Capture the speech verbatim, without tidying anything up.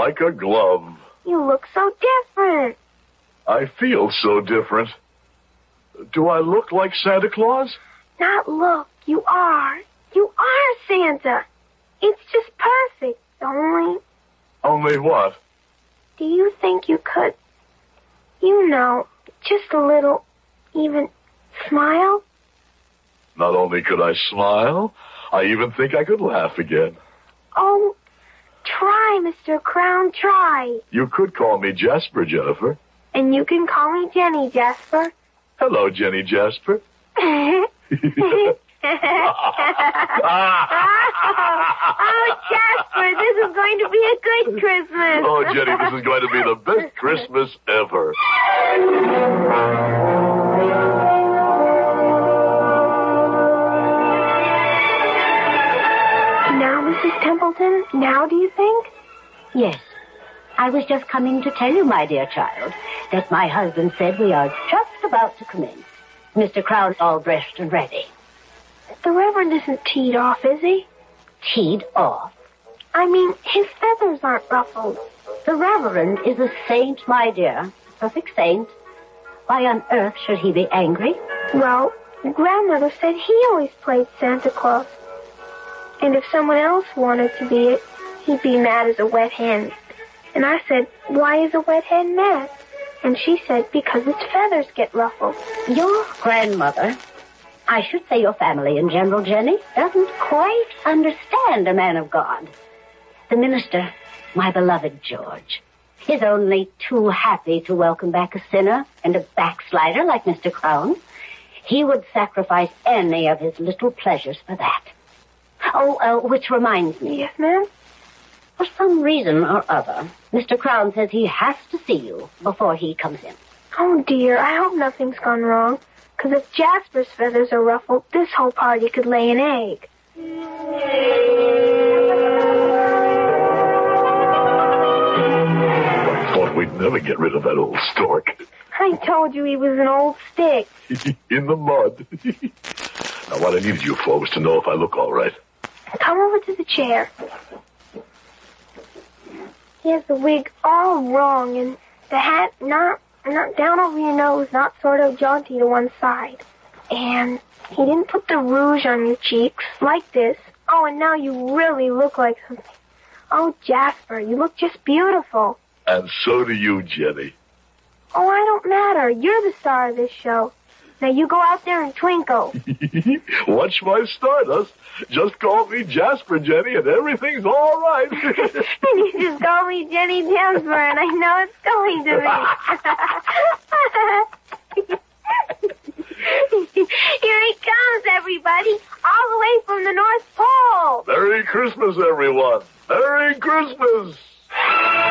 like a glove. You look so different. I feel so different. Do I look like Santa Claus? Not look. You are. You are Santa. It's just perfect. Only... Only what? Do you think you could, you know, just a little, even smile? Not only could I smile, I even think I could laugh again. Oh, try, Mister Crown, try. You could call me Jasper, Jennifer. And you can call me Jenny, Jasper. Hello, Jenny Jasper. Oh, Jasper, this is going to be a good Christmas. Oh, Jenny, this is going to be the best Christmas ever. Now, Missus Templeton, now do you think? Yes. I was just coming to tell you, my dear child, that my husband said we are just about to commence. Mister Crown's all dressed and ready. The Reverend isn't teed off, is he? Teed off? I mean, his feathers aren't ruffled. The Reverend is a saint, my dear. A perfect saint. Why on earth should he be angry? Well, Grandmother said he always played Santa Claus. And if someone else wanted to be it, he'd be mad as a wet hen. And I said, why is a wet hen mad? And she said, because its feathers get ruffled. Your grandmother, I should say your family in general, Jenny, doesn't quite understand a man of God. The minister, my beloved George, is only too happy to welcome back a sinner and a backslider like Mister Crown. He would sacrifice any of his little pleasures for that. Oh, uh, which reminds me. Yes, ma'am? For some reason or other, Mister Crown says he has to see you before he comes in. Oh, dear, I hope nothing's gone wrong. Because if Jasper's feathers are ruffled, this whole party could lay an egg. I thought we'd never get rid of that old stork. I told you he was an old stick. In the mud. Now, what I needed you for was to know if I look all right. Come over to the chair. He has the wig all wrong, and the hat not not down over your nose, not sort of jaunty to one side. And he didn't put the rouge on your cheeks like this. Oh, and now you really look like something. Oh, Jasper, you look just beautiful. And so do you, Jenny. Oh, I don't matter. You're the star of this show. Now you go out there and twinkle. Watch my stardust. Just call me Jasper, Jenny, and everyth's all right. And you just call me Jenny Jasper, and I know it's going to be. Here he comes, everybody, all the way from the North Pole. Merry Christmas, everyone. Merry Christmas.